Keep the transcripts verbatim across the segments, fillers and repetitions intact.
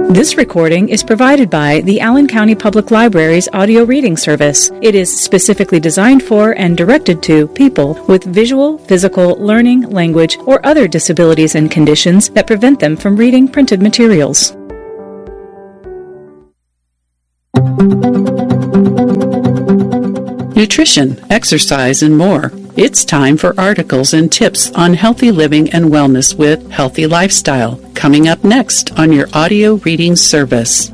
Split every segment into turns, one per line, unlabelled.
This recording is provided by the Allen County Public Library's audio reading service. It is specifically designed for and directed to people with visual, physical, learning, language, or other disabilities and conditions that prevent them from reading printed materials.
Nutrition, exercise, and more. It's time for articles and tips on healthy living and wellness with Healthy Lifestyle, coming up next on your audio reading service.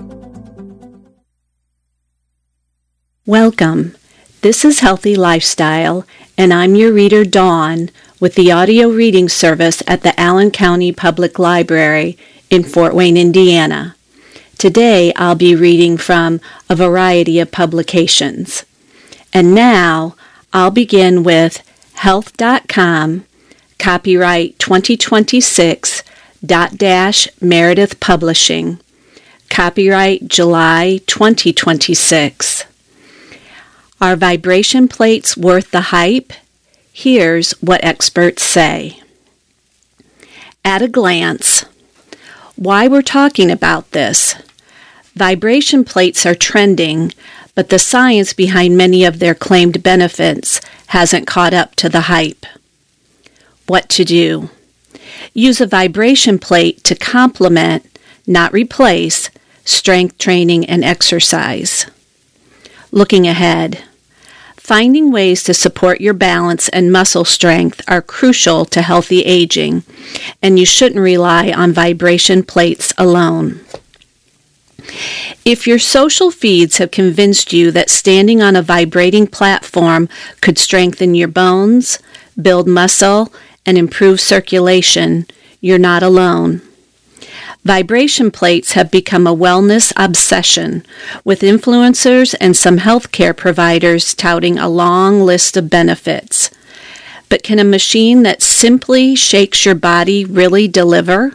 Welcome. This is Healthy Lifestyle, and I'm your reader, Dawn, with the audio reading service at the Allen County Public Library in Fort Wayne, Indiana. Today, I'll be reading from a variety of publications. And now, I'll begin with health dot com, copyright twenty twenty-six, dot dash Meredith Publishing, copyright July twenty twenty-six. Are vibration plates worth the hype? Here's what experts say. At a glance, why we're talking about this. Vibration plates are trending, but the science behind many of their claimed benefits hasn't caught up to the hype. What to do? Use a vibration plate to complement, not replace, strength training and exercise. Looking ahead, finding ways to support your balance and muscle strength are crucial to healthy aging, and you shouldn't rely on vibration plates alone. If your social feeds have convinced you that standing on a vibrating platform could strengthen your bones, build muscle, and improve circulation, you're not alone. Vibration plates have become a wellness obsession, with influencers and some healthcare providers touting a long list of benefits. But can a machine that simply shakes your body really deliver?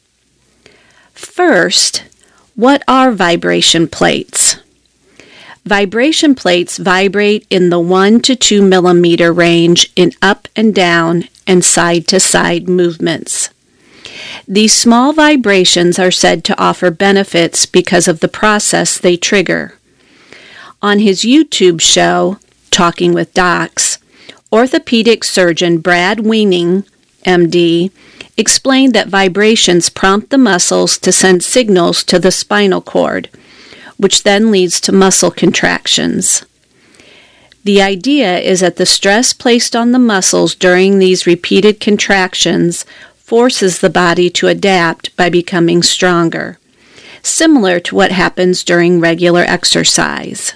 First, what are vibration plates? Vibration plates vibrate in the one to two millimeter range in up and down and side to side movements. These small vibrations are said to offer benefits because of the process they trigger. On his YouTube show, Talking with Docs, orthopedic surgeon Brad Weening, M D, explained that vibrations prompt the muscles to send signals to the spinal cord, which then leads to muscle contractions. The idea is that the stress placed on the muscles during these repeated contractions forces the body to adapt by becoming stronger, similar to what happens during regular exercise.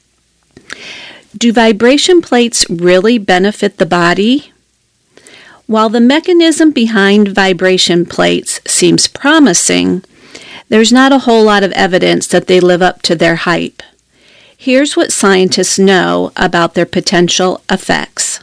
Do vibration plates really benefit the body? While the mechanism behind vibration plates seems promising, there's not a whole lot of evidence that they live up to their hype. Here's what scientists know about their potential effects.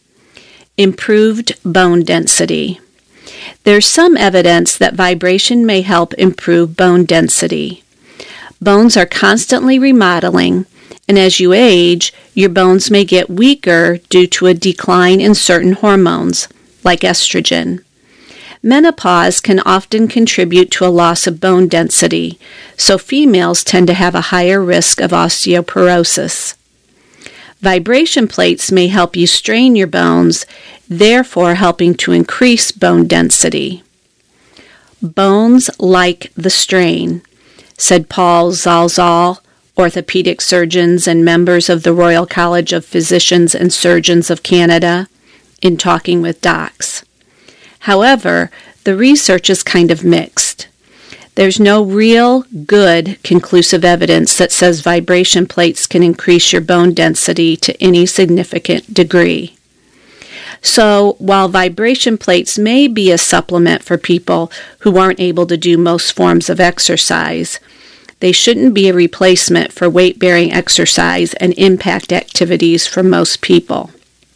Improved bone density. There's some evidence that vibration may help improve bone density. Bones are constantly remodeling, and as you age, your bones may get weaker due to a decline in certain hormones, like estrogen. Menopause can often contribute to a loss of bone density, so females tend to have a higher risk of osteoporosis. Vibration plates may help you strain your bones, therefore helping to increase bone density. Bones like the strain, said Paul Zalzal, orthopedic surgeons and members of the Royal College of Physicians and Surgeons of Canada, in Talking with Docs. However, the research is kind of mixed. There's no real, good, conclusive evidence that says vibration plates can increase your bone density to any significant degree. So, while vibration plates may be a supplement for people who aren't able to do most forms of exercise, they shouldn't be a replacement for weight-bearing exercise and impact activities for most people.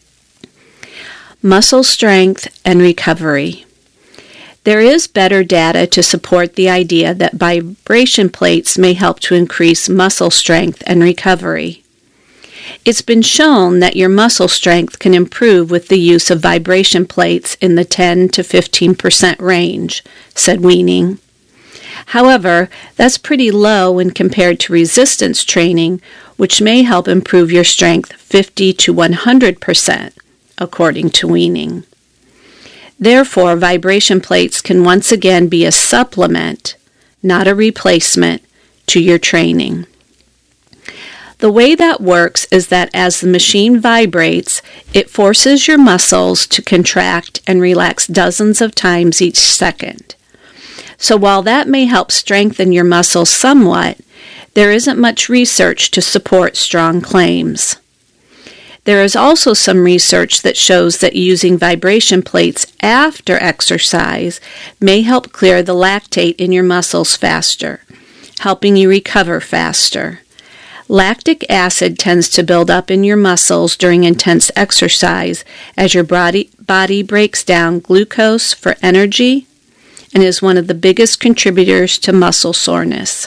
Muscle strength and recovery. There is better data to support the idea that vibration plates may help to increase muscle strength and recovery. It's been shown that your muscle strength can improve with the use of vibration plates in the ten to fifteen percent range, said Weening. However, that's pretty low when compared to resistance training, which may help improve your strength fifty to one hundred percent, according to weaning. Therefore, vibration plates can once again be a supplement, not a replacement, to your training. The way that works is that as the machine vibrates, it forces your muscles to contract and relax dozens of times each second. So while that may help strengthen your muscles somewhat, there isn't much research to support strong claims. There is also some research that shows that using vibration plates after exercise may help clear the lactate in your muscles faster, helping you recover faster. Lactic acid tends to build up in your muscles during intense exercise as your body, body breaks down glucose for energy and is one of the biggest contributors to muscle soreness.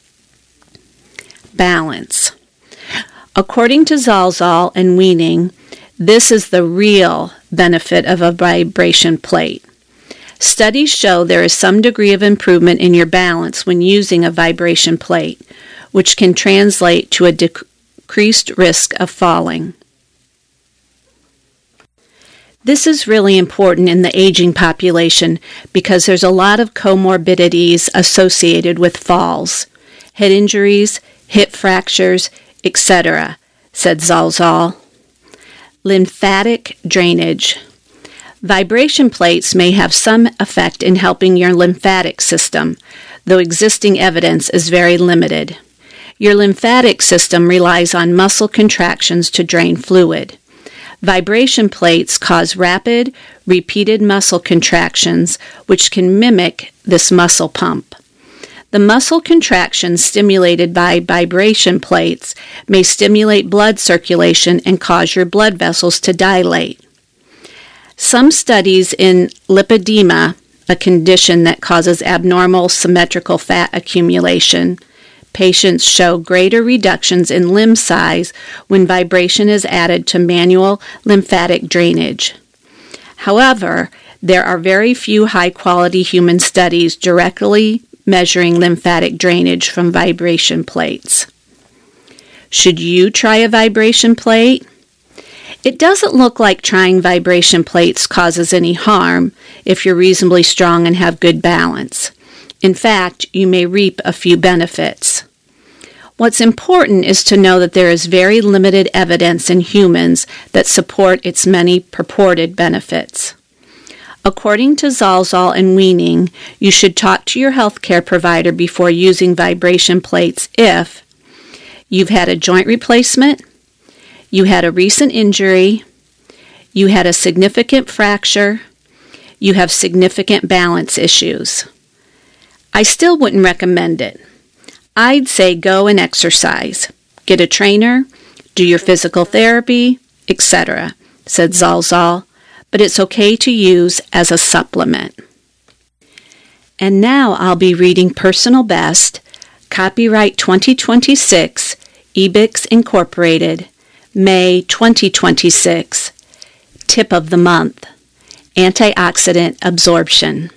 Balance. According to Zalzal and weaning, this is the real benefit of a vibration plate. Studies show there is some degree of improvement in your balance when using a vibration plate, which can translate to a decreased risk of falling. This is really important in the aging population because there's a lot of comorbidities associated with falls, head injuries, hip fractures, et cetera, said Zalzal. Lymphatic drainage. Vibration plates may have some effect in helping your lymphatic system, though existing evidence is very limited. Your lymphatic system relies on muscle contractions to drain fluid. Vibration plates cause rapid, repeated muscle contractions, which can mimic this muscle pump. The muscle contractions stimulated by vibration plates may stimulate blood circulation and cause your blood vessels to dilate. Some studies in lipedema, a condition that causes abnormal symmetrical fat accumulation, patients show greater reductions in limb size when vibration is added to manual lymphatic drainage. However, there are very few high-quality human studies directly measuring lymphatic drainage from vibration plates. Should you try a vibration plate? It doesn't look like trying vibration plates causes any harm if you're reasonably strong and have good balance. In fact, you may reap a few benefits. What's important is to know that there is very limited evidence in humans that support its many purported benefits. According to Zalzal and weaning, you should talk to your healthcare provider before using vibration plates if you've had a joint replacement, you had a recent injury, you had a significant fracture, you have significant balance issues. I still wouldn't recommend it. I'd say go and exercise, get a trainer, do your physical therapy, et cetera, said Zalzal, but it's okay to use as a supplement. And now I'll be reading Personal Best, copyright twenty twenty-six, E B I C S Incorporated, May twenty twenty-six, Tip of the Month, Antioxidant Absorption.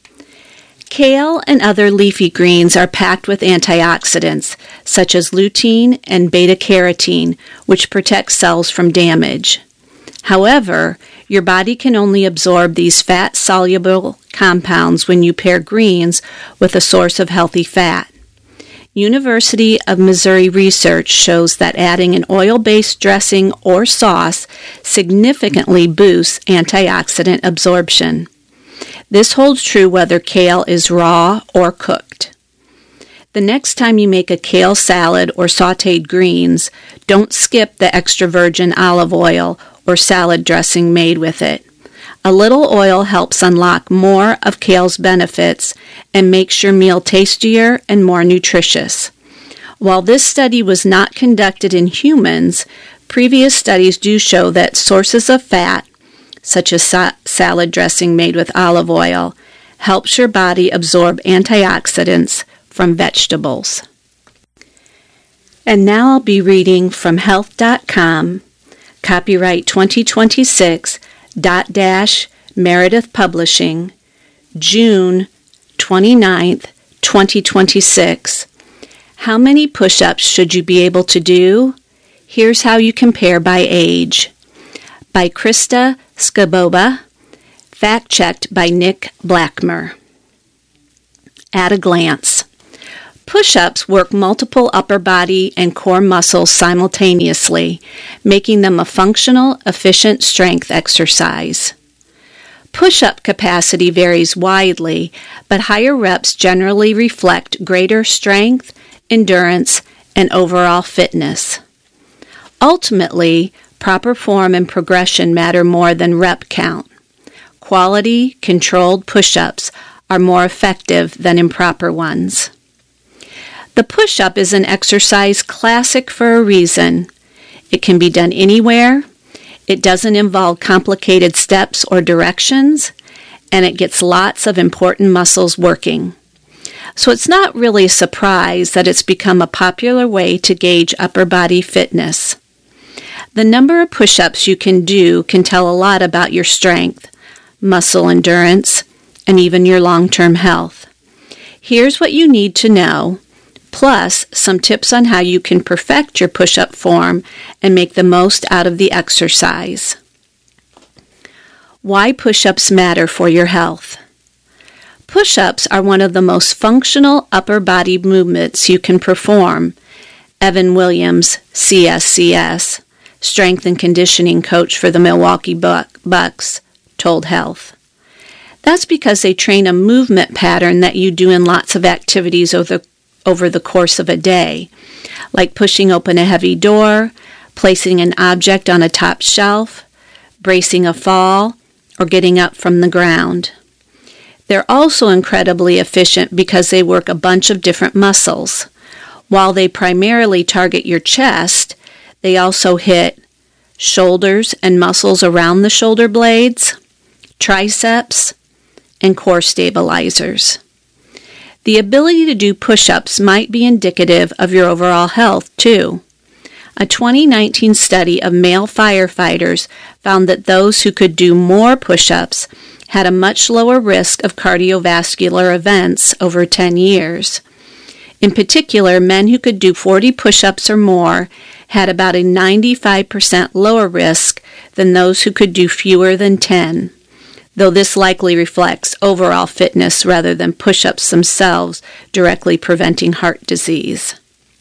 Kale and other leafy greens are packed with antioxidants, such as lutein and beta-carotene, which protect cells from damage. However, your body can only absorb these fat-soluble compounds when you pair greens with a source of healthy fat. University of Missouri research shows that adding an oil-based dressing or sauce significantly boosts antioxidant absorption. This holds true whether kale is raw or cooked. The next time you make a kale salad or sautéed greens, don't skip the extra virgin olive oil or salad dressing made with it. A little oil helps unlock more of kale's benefits and makes your meal tastier and more nutritious. While this study was not conducted in humans, previous studies do show that sources of fat, such as sa- salad dressing made with olive oil, helps your body absorb antioxidants from vegetables. And now I'll be reading from health dot com, copyright twenty twenty-six, dot dash Meredith Publishing, June twenty-ninth, twenty twenty-six. How many push-ups should you be able to do? Here's how you compare by age. By Krista Skaboba, fact-checked by Nick Blackmer. At a glance. Push-ups work multiple upper body and core muscles simultaneously, making them a functional, efficient strength exercise. Push-up capacity varies widely, but higher reps generally reflect greater strength, endurance, and overall fitness. Ultimately, proper form and progression matter more than rep count. Quality, controlled push-ups are more effective than improper ones. The push-up is an exercise classic for a reason. It can be done anywhere, it doesn't involve complicated steps or directions, and it gets lots of important muscles working. So it's not really a surprise that it's become a popular way to gauge upper body fitness. The number of push-ups you can do can tell a lot about your strength, muscle endurance, and even your long-term health. Here's what you need to know, plus some tips on how you can perfect your push-up form and make the most out of the exercise. Why push-ups matter for your health. Push-ups are one of the most functional upper body movements you can perform. Evan Williams, C S C S, strength and conditioning coach for the Milwaukee Bucks, told Health. That's because they train a movement pattern that you do in lots of activities over, over the course of a day, like pushing open a heavy door, placing an object on a top shelf, bracing a fall, or getting up from the ground. They're also incredibly efficient because they work a bunch of different muscles. While they primarily target your chest, they also hit shoulders and muscles around the shoulder blades, triceps, and core stabilizers. The ability to do push-ups might be indicative of your overall health, too. A twenty nineteen study of male firefighters found that those who could do more push-ups had a much lower risk of cardiovascular events over ten years. In particular, men who could do forty push-ups or more had about a ninety-five percent lower risk than those who could do fewer than ten, though this likely reflects overall fitness rather than push-ups themselves directly preventing heart disease.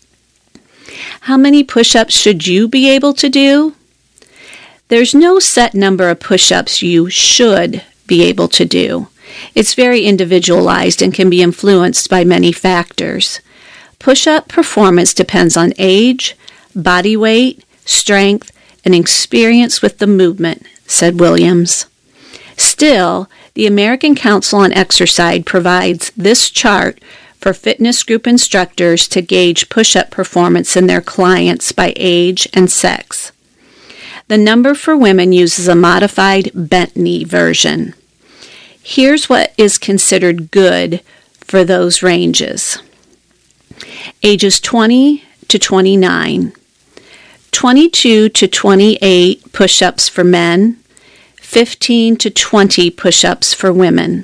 How many push-ups should you be able to do? There's no set number of push-ups you should be able to do. It's very individualized and can be influenced by many factors. Push-up performance depends on age, body weight, strength, and experience with the movement, said Williams. Still, the American Council on Exercise provides this chart for fitness group instructors to gauge push-up performance in their clients by age and sex. The number for women uses a modified bent knee version. Here's what is considered good for those ranges. Ages twenty to twenty-nine, twenty-two to twenty-eight push-ups for men, fifteen to twenty push-ups for women.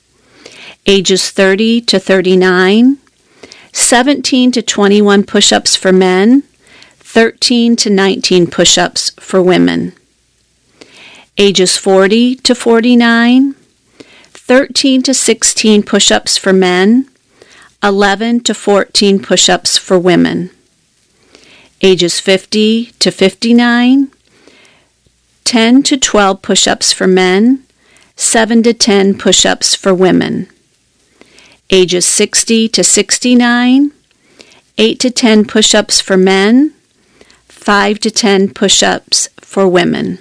Ages thirty to thirty-nine, seventeen to twenty-one push-ups for men, thirteen to nineteen push-ups for women. Ages forty to forty-nine, thirteen to sixteen push-ups for men, eleven to fourteen push-ups for women. Ages fifty to fifty-nine, ten to twelve push-ups for men, seven to ten push-ups for women. Ages sixty to sixty-nine, eight to ten push-ups for men, five to ten push-ups for women.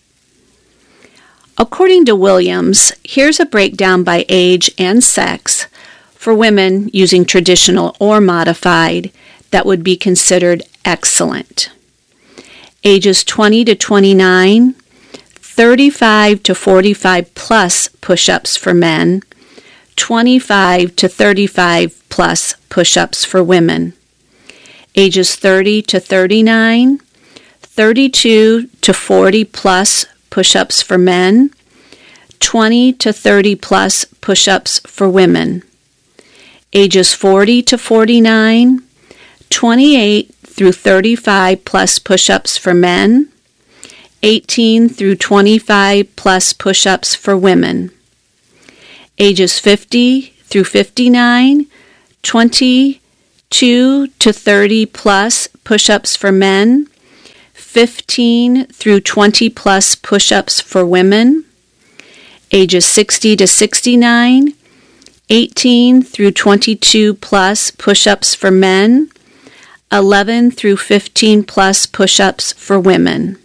According to Williams, here's a breakdown by age and sex for women using traditional or modified that would be considered excellent. Ages twenty to twenty-nine, thirty-five to forty-five plus push-ups for men, twenty-five to thirty-five plus push-ups for women. Ages thirty to thirty-nine, thirty-two to forty plus push-ups for men, twenty to thirty plus push-ups for women. ages forty to forty-nine, twenty-eight through thirty-five plus push-ups for men, eighteen through twenty-five plus push-ups for women. Ages fifty through fifty-nine, twenty-two to thirty plus push-ups for men, fifteen through twenty plus push-ups for women. Ages sixty to sixty-nine, eighteen through twenty-two plus push-ups for men, eleven through fifteen plus push-ups for women.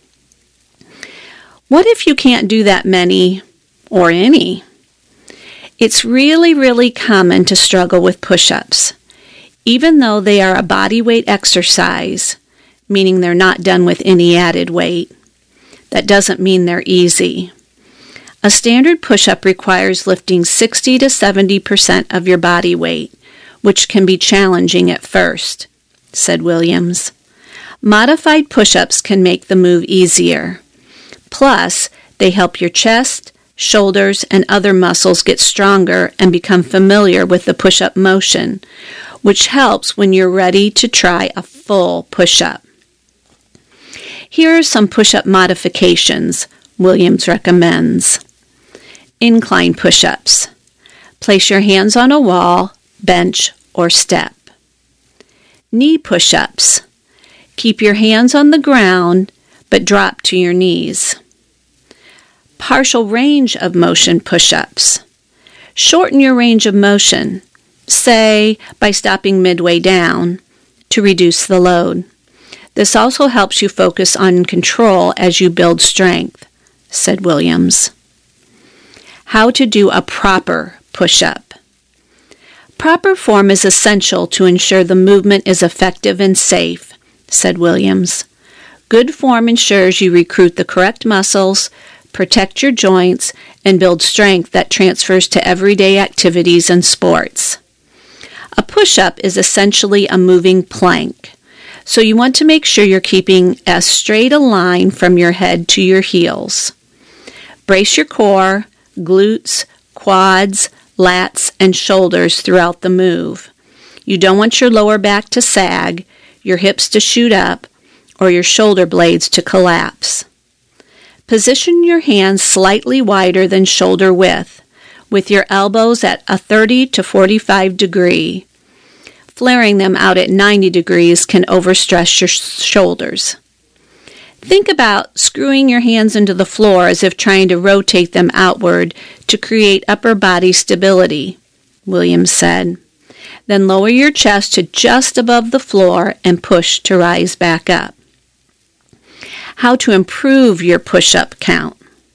What if you can't do that many or any? It's really, really common to struggle with push-ups. Even though they are a body weight exercise, meaning they're not done with any added weight, that doesn't mean they're easy. A standard push-up requires lifting sixty to seventy percent of your body weight, which can be challenging at first, said Williams. Modified push-ups can make the move easier. Plus, they help your chest, shoulders, and other muscles get stronger and become familiar with the push-up motion, which helps when you're ready to try a full push-up. Here are some push-up modifications Williams recommends. Incline push-ups. Place your hands on a wall, bench, or step. Knee push-ups. Keep your hands on the ground, but drop to your knees. Partial range of motion push-ups. Shorten your range of motion, say by stopping midway down, to reduce the load. This also helps you focus on control as you build strength, said Williams. How to do a proper push-up. Proper form is essential to ensure the movement is effective and safe, said Williams. Good form ensures you recruit the correct muscles, protect your joints, and build strength that transfers to everyday activities and sports. A push-up is essentially a moving plank, so you want to make sure you're keeping as straight a line from your head to your heels. Brace your core, glutes, quads, lats, and shoulders throughout the move. You don't want your lower back to sag, your hips to shoot up, or your shoulder blades to collapse. Position your hands slightly wider than shoulder width, with your elbows at a thirty to forty-five degree. Flaring them out at ninety degrees can overstress your sh- shoulders. Think about screwing your hands into the floor as if trying to rotate them outward to create upper body stability, Williams said. Then lower your chest to just above the floor and push to rise back up. How to improve your push-up count.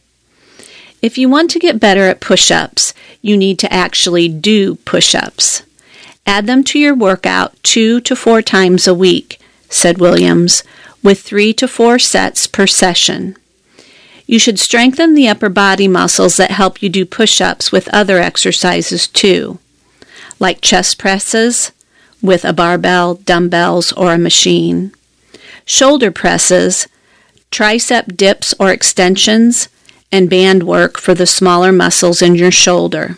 If you want to get better at push-ups, you need to actually do push-ups. Add them to your workout two to four times a week, said Williams, with three to four sets per session. You should strengthen the upper body muscles that help you do push-ups with other exercises too, like chest presses with a barbell, dumbbells, or a machine, shoulder presses, tricep dips or extensions, and band work for the smaller muscles in your shoulder.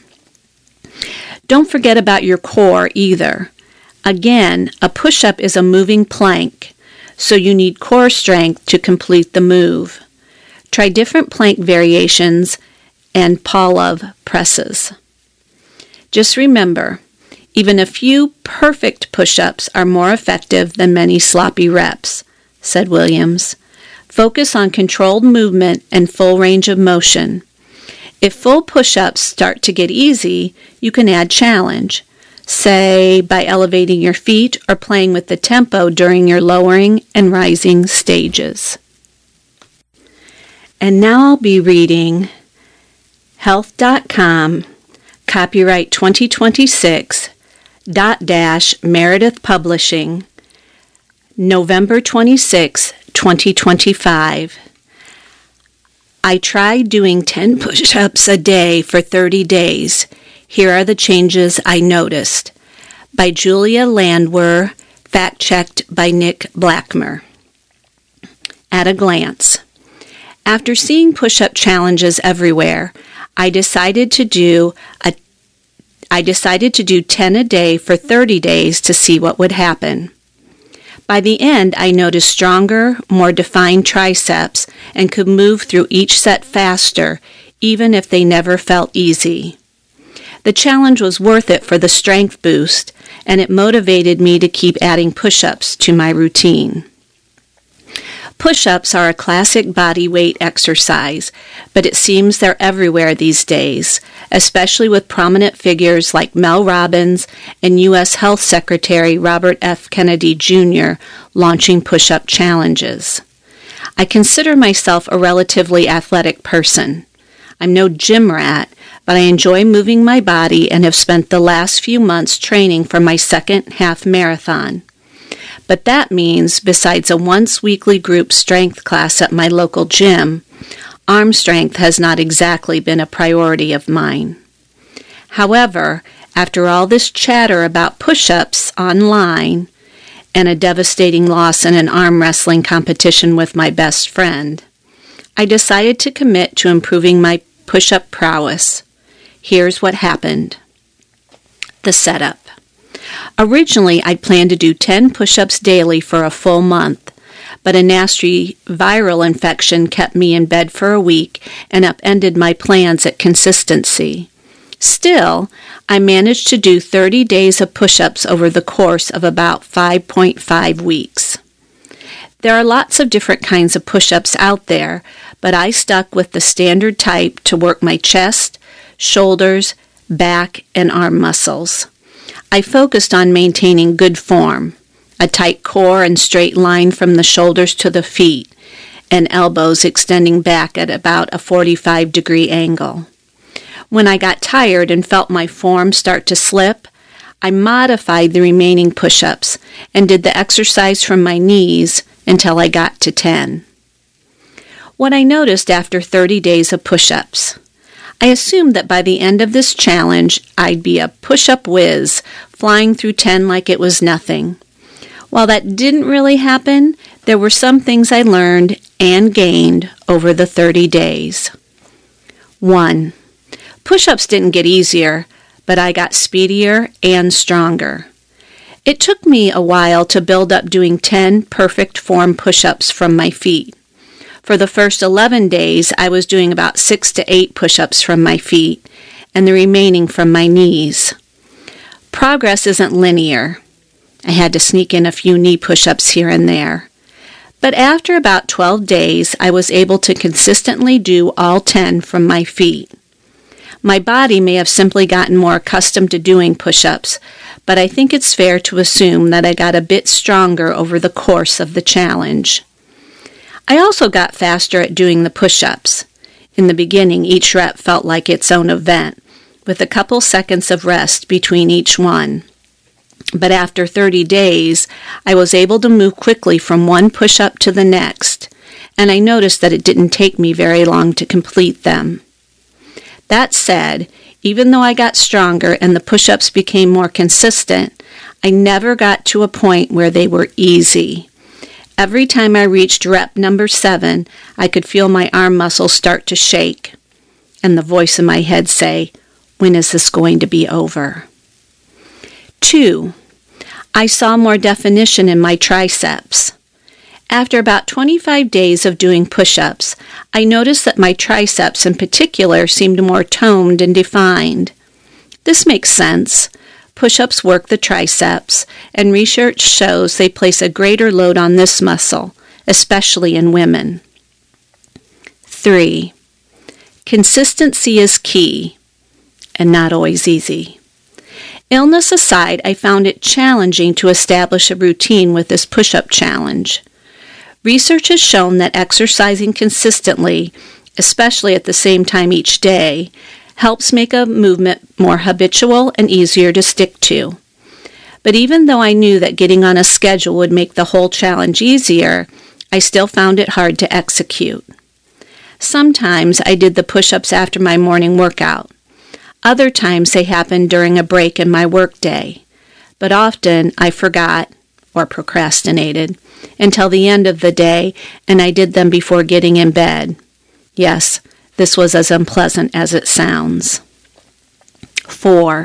Don't forget about your core either. Again, a push-up is a moving plank, so you need core strength to complete the move. Try different plank variations and Pavlov presses. Just remember, even a few perfect push-ups are more effective than many sloppy reps, said Williams. Focus on controlled movement and full range of motion. If full push-ups start to get easy, you can add challenge, say by elevating your feet or playing with the tempo during your lowering and rising stages. And now I'll be reading health dot com, copyright twenty twenty-six, dot dash Meredith Publishing, November twenty-sixth, twenty twenty-five. I tried doing ten push-ups a day for thirty days. Here are the changes I noticed. By Julia Landwehr, fact-checked by Nick Blackmer. At a glance. After seeing push-up challenges everywhere, I decided to do a, I decided to do ten a day for thirty days to see what would happen. By the end, I noticed stronger, more defined triceps and could move through each set faster, even if they never felt easy. The challenge was worth it for the strength boost, and it motivated me to keep adding push-ups to my routine. Push-ups are a classic body weight exercise, but it seems they're everywhere these days, especially with prominent figures like Mel Robbins and U S Health Secretary Robert F. Kennedy Junior launching push-up challenges. I consider myself a relatively athletic person. I'm no gym rat, but I enjoy moving my body and have spent the last few months training for my second half marathon. But that means, besides a once-weekly group strength class at my local gym, arm strength has not exactly been a priority of mine. However, after all this chatter about push-ups online and a devastating loss in an arm wrestling competition with my best friend, I decided to commit to improving my push-up prowess. Here's what happened. The setup. Originally, I'd planned to do ten push-ups daily for a full month, but a nasty viral infection kept me in bed for a week and upended my plans at consistency. Still, I managed to do thirty days of push-ups over the course of about five point five weeks. There are lots of different kinds of push-ups out there, but I stuck with the standard type to work my chest, shoulders, back, and arm muscles. I focused on maintaining good form, a tight core and straight line from the shoulders to the feet, and elbows extending back at about a forty-five degree angle. When I got tired and felt my form start to slip, I modified the remaining push-ups and did the exercise from my knees until I got to ten. What I noticed after thirty days of push-ups. I assumed that by the end of this challenge, I'd be a push-up whiz, flying through ten like it was nothing. While that didn't really happen, there were some things I learned and gained over the thirty days. One. Push-ups didn't get easier, but I got speedier and stronger. It took me a while to build up doing ten perfect form push-ups from my feet. For the first eleven days, I was doing about six to eight push-ups from my feet, and the remaining from my knees. Progress isn't linear. I had to sneak in a few knee push-ups here and there. But after about twelve days, I was able to consistently do all ten from my feet. My body may have simply gotten more accustomed to doing push-ups, but I think it's fair to assume that I got a bit stronger over the course of the challenge. I also got faster at doing the push-ups. In the beginning, each rep felt like its own event, with a couple seconds of rest between each one. But after thirty days, I was able to move quickly from one push-up to the next, and I noticed that it didn't take me very long to complete them. That said, even though I got stronger and the push-ups became more consistent, I never got to a point where they were easy. Every time I reached rep number seven, I could feel my arm muscles start to shake, and the voice in my head say, "When is this going to be over?" Two, I saw more definition in my triceps. After about twenty-five days of doing push-ups, I noticed that my triceps in particular seemed more toned and defined. This makes sense. Push-ups work the triceps, and research shows they place a greater load on this muscle, especially in women. Three, consistency is key, and not always easy. Illness aside, I found it challenging to establish a routine with this push-up challenge. Research has shown that exercising consistently, especially at the same time each day, helps make a movement more habitual and easier to stick to. But even though I knew that getting on a schedule would make the whole challenge easier, I still found it hard to execute. Sometimes I did the push-ups after my morning workout. Other times they happened during a break in my workday. But often I forgot or procrastinated until the end of the day, and I did them before getting in bed. Yes, this was as unpleasant as it sounds. Four,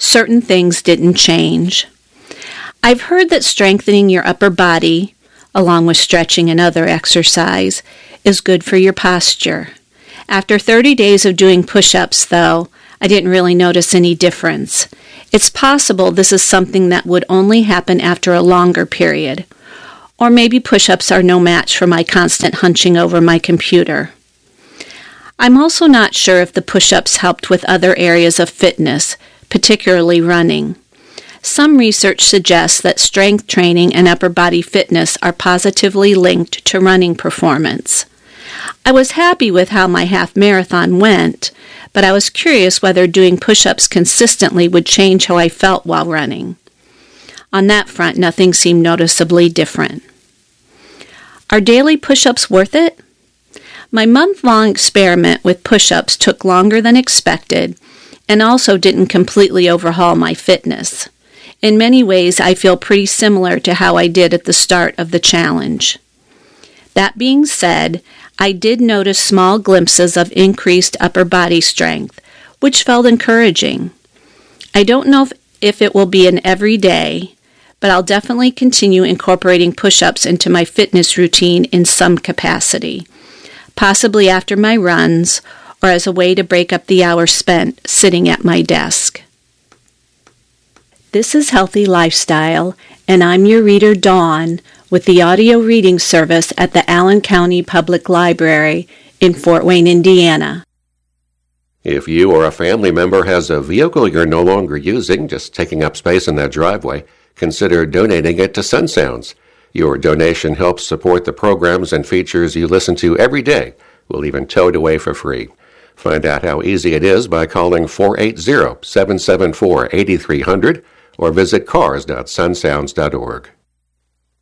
certain things didn't change. I've heard that strengthening your upper body, along with stretching and other exercise, is good for your posture. After thirty days of doing push-ups, though, I didn't really notice any difference. It's possible this is something that would only happen after a longer period. Or maybe push-ups are no match for my constant hunching over my computer. I'm also not sure if the push-ups helped with other areas of fitness, particularly running. Some research suggests that strength training and upper body fitness are positively linked to running performance. I was happy with how my half marathon went, but I was curious whether doing push-ups consistently would change how I felt while running. On that front, nothing seemed noticeably different. Are daily push-ups worth it? My month-long experiment with push-ups took longer than expected and also didn't completely overhaul my fitness. In many ways, I feel pretty similar to how I did at the start of the challenge. That being said, I did notice small glimpses of increased upper body strength, which felt encouraging. I don't know if, if it will be an everyday, but I'll definitely continue incorporating push-ups into my fitness routine in some capacity, possibly after my runs or as a way to break up the hours spent sitting at my desk. This is Healthy Lifestyle, and I'm your reader, Dawn, with the audio reading service at the Allen County Public Library in Fort Wayne, Indiana.
If you or a family member has a vehicle you're no longer using, just taking up space in that driveway, consider donating it to Sun Sounds. Your donation helps support the programs and features you listen to every day. We'll even tow it away for free. Find out how easy it is by calling four eight zero, seven seven four, eight three zero zero or visit cars dot sun sounds dot org.